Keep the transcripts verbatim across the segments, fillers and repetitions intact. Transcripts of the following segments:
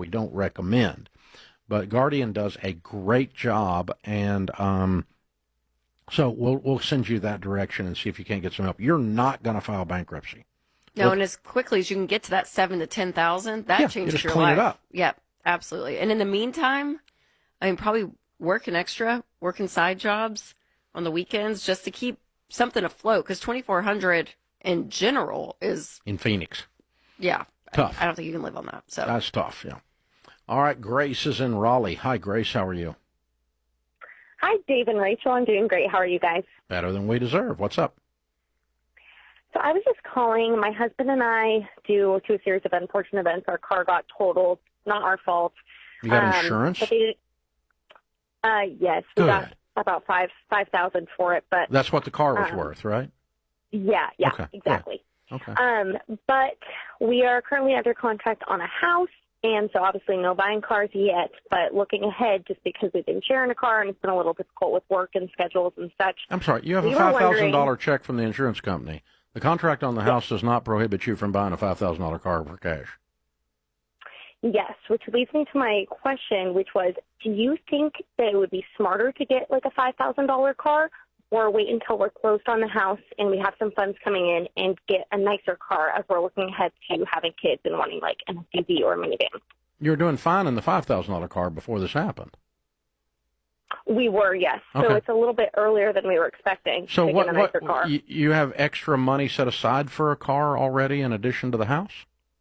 we don't recommend. But Guardian does a great job, and um, so we'll we'll send you that direction and see if you can't get some help. You're not going to file bankruptcy. No, Look, and as quickly as you can get to that seven to ten thousand, that yeah, changes you just your clean life. it up. Yep, absolutely. And in the meantime, I mean, probably working extra, working side jobs on the weekends just to keep something afloat. Because twenty-four hundred in general is in Phoenix. Yeah, Tough. I, I don't think you can live on that. So that's tough. Yeah. All right, Grace is in Raleigh. Hi, Grace. How are you? Hi, Dave and Rachel. I'm doing great. How are you guys? Better than we deserve. What's up? So I was just calling. My husband and I, due to a series of unfortunate events, our car got totaled. Not our fault. You got Um, insurance? But they, uh, yes, we Good. got about five five thousand for it. But That's what the car was um, worth, right? yeah, yeah, Okay, exactly. Okay. Um, but we are currently under contract on a house, and so obviously no buying cars yet. But looking ahead, just because we've been sharing a car and it's been a little difficult with work and schedules and such. I'm sorry. You have we a were five thousand wondering- dollars check from the insurance company. The contract on the house does not prohibit you from buying a five thousand dollars car for cash. Yes, which leads me to my question, which was, do you think that it would be smarter to get like a five thousand dollars car, or wait until we're closed on the house and we have some funds coming in and get a nicer car as we're looking ahead to having kids and wanting like an S U V or a minivan? You were doing fine in the five thousand dollars car before this happened. We were, yes. So Okay. it's a little bit earlier than we were expecting So to what, get a nicer what car. you, you have extra money set aside for a car already in addition to the house?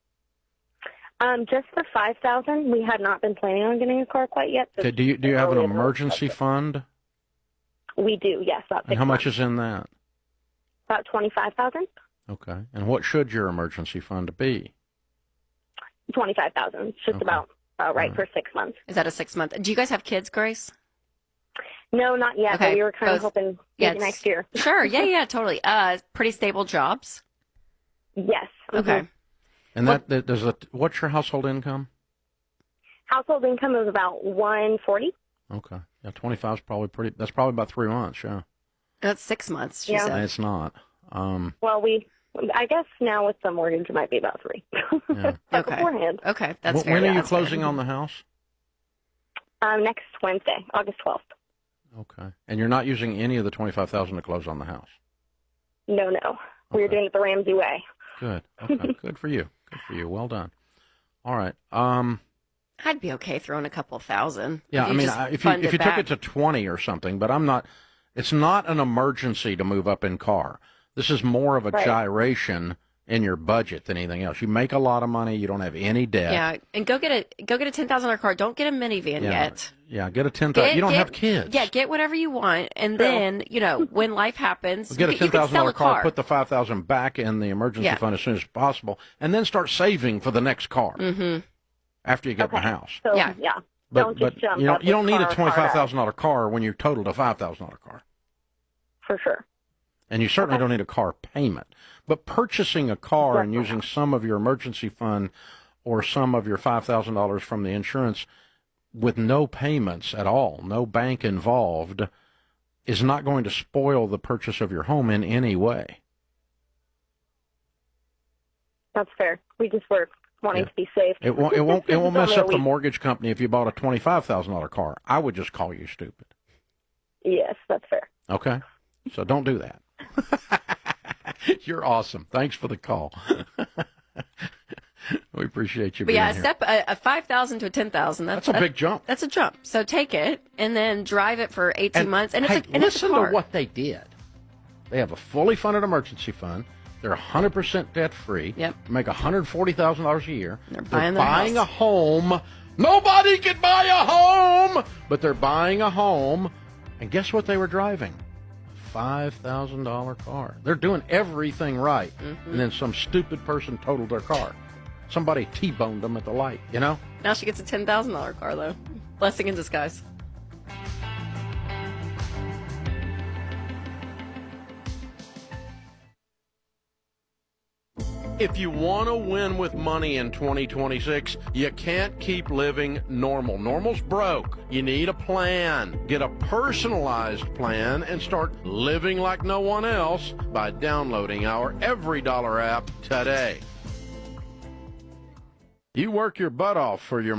Um, just for five thousand dollars, we had not been planning on getting a car quite yet. So Okay, do you do you have an earlier than we emergency expected. fund? We do, yes. About And six how much months. is in that? About twenty-five thousand dollars. Okay. And what should your emergency fund be? twenty-five thousand dollars. It's just Okay. about uh, right All for six months. is that a six month? Do you guys have kids, Grace? No, not yet. Okay, But we were kind of both- hoping yeah, maybe it's- next year. Sure. Yeah, yeah, totally. Uh, pretty stable jobs. Yes. Okay. Mhm. And that, that does it, what's your household income? Household income is about one forty. Okay. Yeah, twenty-five is probably pretty, that's probably about three months, yeah. That's six months. She Yeah. said. It's not. Um, Well, we, I guess now with the mortgage, it might be about three. Yeah. But Okay. beforehand, Okay, that's wh- fair. when Yeah, are you that's fair. closing on the house? um, next Wednesday, August twelfth. Okay. And you're not using any of the twenty-five thousand dollars to close on the house? No, no. We were Okay. doing it the Ramsey way. Good. Okay. Good for you. Good for you. Well done. All right. Um, I'd be okay throwing a couple thousand. yeah, if I you mean, just I- if you fund if you back. took it to twenty or something, but I'm not. It's not an emergency to move up in car. This is more of a Right. gyration in your budget than anything else. You make a lot of money. You don't have any debt. Yeah, and go get a go get a ten thousand dollar car. Don't get a minivan Yeah. yet. Yeah. Get a ten Get- thousand. You don't get- have kids. Yeah, get whatever you want, and True. then you know when life happens, Get a you, ten you can thousand sell dollar a car, put the five thousand back in the emergency Yeah. fund as soon as possible, and then start saving for the next car Mm-hmm. after you get the Okay. house. So, Yeah. yeah. But Don't just but jump you don't up you don't with need a car, twenty car five up. thousand dollar car when you totaled a five thousand dollar car, For sure. and you certainly Okay. don't need a car payment. But purchasing a car and Definitely using not. some of your emergency fund or some of your five thousand dollars from the insurance with no payments at all, no bank involved, is not going to spoil the purchase of your home in any way. That's fair. We just were wanting Yeah. to be safe. It won't. It won't. It won't It's mess only a up the week. mortgage company if you bought a twenty-five thousand dollar car. I would just call you stupid. Yes, that's fair. Okay, so don't do that. You're awesome. Thanks for the call. We appreciate you But being yeah, a here. step a, a five thousand to a ten thousand. That's, That's a big jump. That's a jump. So take it and then drive it for eighteen months, and it's hey, a, and it's a listen car. to what they did. They have a fully funded emergency fund. They're one hundred percent debt free. Yep. Make one hundred forty thousand dollars a year. They're buying their buying house. a home. Nobody can buy a home, but they're buying a home. And guess what they were driving? A five thousand dollar car. They're doing everything right. Mm-hmm. And then some stupid person totaled their car. Somebody T-boned them at the light, you know? Now she gets a ten thousand dollar car though. Blessing in disguise. If you want to win with money in twenty twenty-six, you can't keep living normal. Normal's broke. You need a plan. Get a personalized plan and start living like no one else by downloading our Every Dollar app today. You work your butt off for your